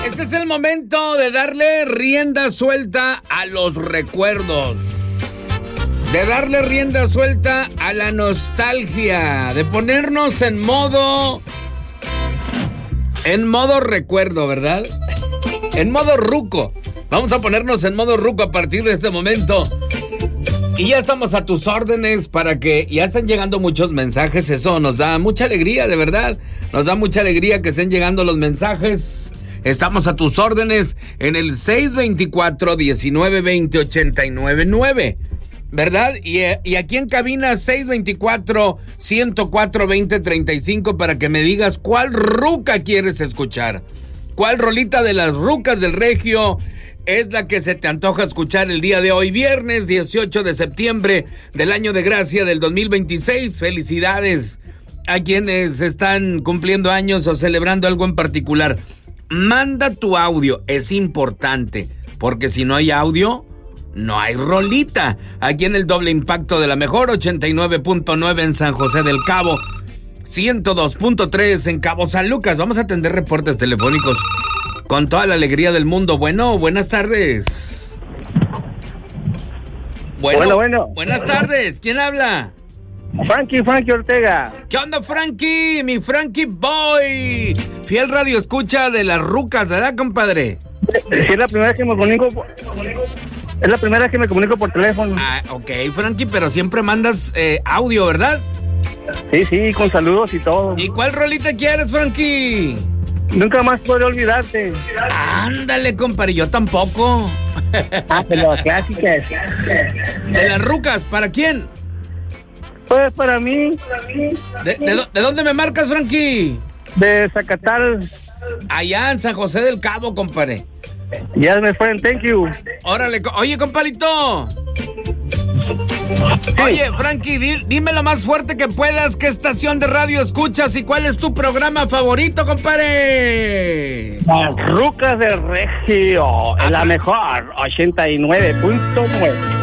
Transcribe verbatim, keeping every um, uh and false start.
Este es el momento de darle rienda suelta a los recuerdos, de darle rienda suelta a la nostalgia, de ponernos en modo, en modo recuerdo, ¿verdad? En modo ruco. Vamos a ponernos en modo ruco a partir de este momento. Y ya estamos a tus órdenes para que ya están llegando muchos mensajes. Eso nos da mucha alegría, de verdad. Nos da mucha alegría que estén llegando los mensajes. Estamos a tus órdenes en el seis veinticuatro, diecinueve veinte, ochenta y nueve nueve, ¿verdad? Y, y aquí en cabina seis veinticuatro, ciento cuatro, veinte treinta y cinco para que me digas cuál ruca quieres escuchar. ¿Cuál rolita de las rucas del Regio es la que se te antoja escuchar el día de hoy, viernes dieciocho de septiembre del año de gracia del dos mil veintiséis? Felicidades a quienes están cumpliendo años o celebrando algo en particular. Manda tu audio, es importante, porque si no hay audio, no hay rolita. Aquí en el doble impacto de la mejor, ochenta y nueve punto nueve en San José del Cabo, ciento dos punto tres en Cabo San Lucas. Vamos a atender reportes telefónicos con toda la alegría del mundo. Bueno, buenas tardes. Bueno, bueno, bueno. Buenas tardes, ¿quién habla? Frankie, Frankie Ortega. ¿Qué onda, Frankie? Mi Frankie Boy. Fiel radio escucha de las rucas, ¿verdad, compadre? Sí, es la primera vez que me comunico por, es la primera vez que me comunico por teléfono. Ah, ok, Frankie, pero siempre mandas eh, audio, ¿verdad? Sí, sí, con saludos y todo. ¿Y cuál rolita quieres, Frankie? Nunca más podré olvidarte. Ándale, compadre, yo tampoco. Ah, pero clásicas. De las rucas, ¿para quién? Pues para mí. ¿De, de, de dónde me marcas, Frankie? De Zacatal. Allá en San José del Cabo, compadre. Yes, my friend, thank you. Órale, oye, compadrito. Sí. Oye, Frankie, di, dime lo más fuerte que puedas, ¿qué estación de radio escuchas y cuál es tu programa favorito, compadre? Las rucas del Regio, ah, la mejor, ochenta y nueve punto nueve.